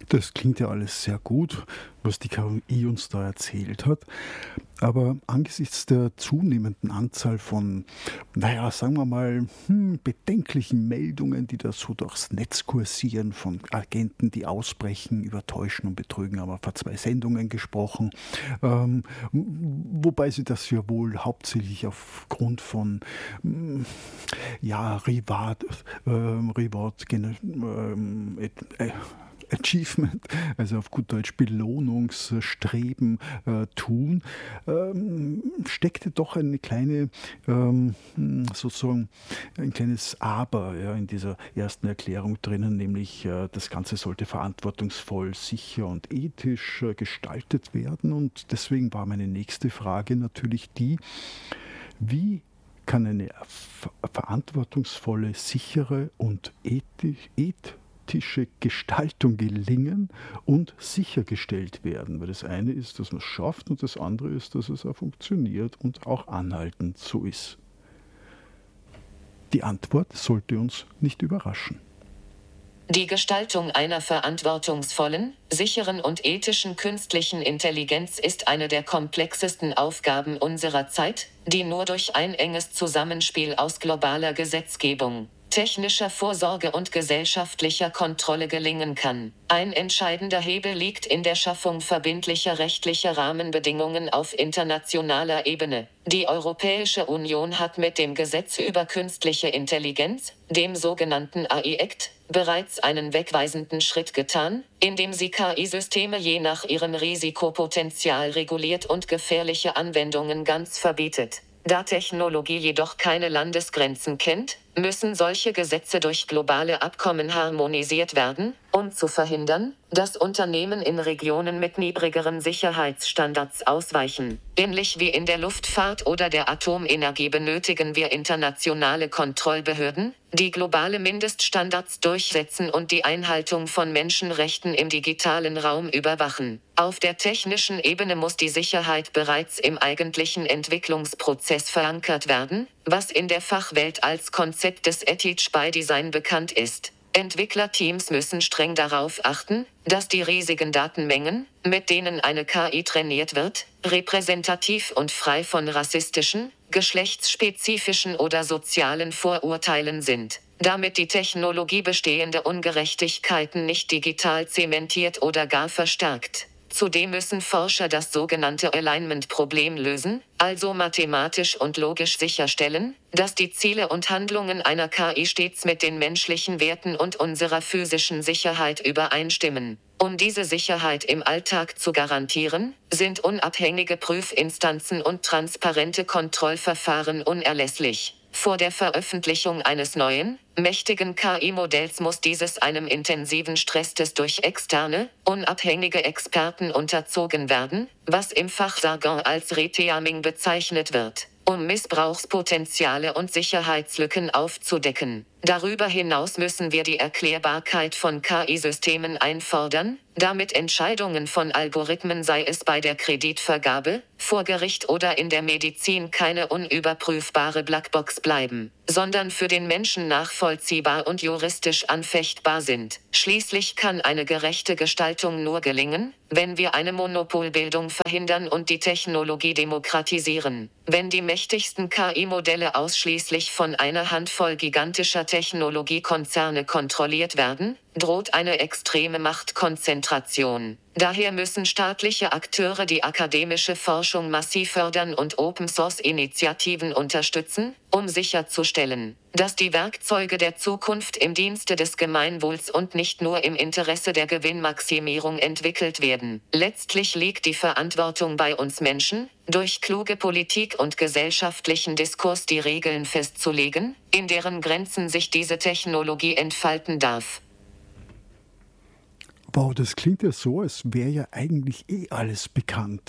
Das klingt ja alles sehr gut, was die KI uns da erzählt hat. Aber angesichts der zunehmenden Anzahl von, naja, sagen wir mal, bedenklichen Meldungen, die da so durchs Netz kursieren, von Agenten, die ausbrechen, übertäuschen und betrügen, haben wir vor 2 Sendungen gesprochen. Wobei sie das ja wohl hauptsächlich aufgrund von, hm, ja, Reward Achievement, also auf gut Deutsch Belohnungsstreben tun, steckte doch eine kleine, sozusagen ein kleines Aber, ja, in dieser ersten Erklärung drinnen, nämlich das Ganze sollte verantwortungsvoll, sicher und ethisch gestaltet werden. Und deswegen war meine nächste Frage natürlich die, wie kann eine verantwortungsvolle, sichere und ethische Gestaltung gelingen und sichergestellt werden. Weil das eine ist, dass man es schafft und das andere ist, dass es auch funktioniert und auch anhaltend so ist. Die Antwort sollte uns nicht überraschen. Die Gestaltung einer verantwortungsvollen, sicheren und ethischen künstlichen Intelligenz ist eine der komplexesten Aufgaben unserer Zeit, die nur durch ein enges Zusammenspiel aus globaler Gesetzgebung, technischer Vorsorge und gesellschaftlicher Kontrolle gelingen kann. Ein entscheidender Hebel liegt in der Schaffung verbindlicher rechtlicher Rahmenbedingungen auf internationaler Ebene. Die Europäische Union hat mit dem Gesetz über künstliche Intelligenz, dem sogenannten AI-Act, bereits einen wegweisenden Schritt getan, indem sie KI-Systeme je nach ihrem Risikopotenzial reguliert und gefährliche Anwendungen ganz verbietet. Da Technologie jedoch keine Landesgrenzen kennt, müssen solche Gesetze durch globale Abkommen harmonisiert werden, um zu verhindern, dass Unternehmen in Regionen mit niedrigeren Sicherheitsstandards ausweichen. Ähnlich wie in der Luftfahrt oder der Atomenergie benötigen wir internationale Kontrollbehörden, die globale Mindeststandards durchsetzen und die Einhaltung von Menschenrechten im digitalen Raum überwachen. Auf der technischen Ebene muss die Sicherheit bereits im eigentlichen Entwicklungsprozess verankert werden, was in der Fachwelt als Konzept des Ethics by Design bekannt ist. Entwicklerteams müssen streng darauf achten, dass die riesigen Datenmengen, mit denen eine KI trainiert wird, repräsentativ und frei von rassistischen, geschlechtsspezifischen oder sozialen Vorurteilen sind, damit die Technologie bestehende Ungerechtigkeiten nicht digital zementiert oder gar verstärkt. Zudem müssen Forscher das sogenannte Alignment-Problem lösen, also mathematisch und logisch sicherstellen, dass die Ziele und Handlungen einer KI stets mit den menschlichen Werten und unserer physischen Sicherheit übereinstimmen. Um diese Sicherheit im Alltag zu garantieren, sind unabhängige Prüfinstanzen und transparente Kontrollverfahren unerlässlich. Vor der Veröffentlichung eines neuen, mächtigen KI-Modells muss dieses einem intensiven Stresstest durch externe, unabhängige Experten unterzogen werden, was im Fachjargon als Reteaming bezeichnet wird, um Missbrauchspotenziale und Sicherheitslücken aufzudecken. Darüber hinaus müssen wir die Erklärbarkeit von KI-Systemen einfordern, damit Entscheidungen von Algorithmen, sei es bei der Kreditvergabe, vor Gericht oder in der Medizin, keine unüberprüfbare Blackbox bleiben, sondern für den Menschen nachvollziehbar und juristisch anfechtbar sind. Schließlich kann eine gerechte Gestaltung nur gelingen, wenn wir eine Monopolbildung verhindern und die Technologie demokratisieren. Wenn die mächtigsten KI-Modelle ausschließlich von einer Handvoll gigantischer Technologiekonzerne kontrolliert werden, droht eine extreme Machtkonzentration. Daher müssen staatliche Akteure die akademische Forschung massiv fördern und Open-Source-Initiativen unterstützen, um sicherzustellen, dass die Werkzeuge der Zukunft im Dienste des Gemeinwohls und nicht nur im Interesse der Gewinnmaximierung entwickelt werden. Letztlich liegt die Verantwortung bei uns Menschen, durch kluge Politik und gesellschaftlichen Diskurs die Regeln festzulegen, in deren Grenzen sich diese Technologie entfalten darf. Wow, das klingt ja so, als wäre ja eigentlich alles bekannt.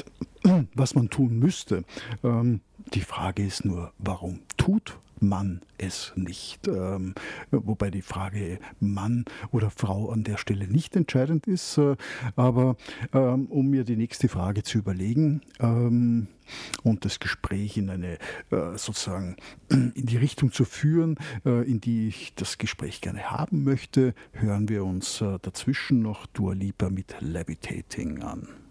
was man tun müsste. Die Frage ist nur, warum tut man es nicht? Wobei die Frage Mann oder Frau an der Stelle nicht entscheidend ist. Aber um mir die nächste Frage zu überlegen und das Gespräch in eine sozusagen in die Richtung zu führen, in die ich das Gespräch gerne haben möchte, hören wir uns dazwischen noch Dua Lipa mit Levitating an.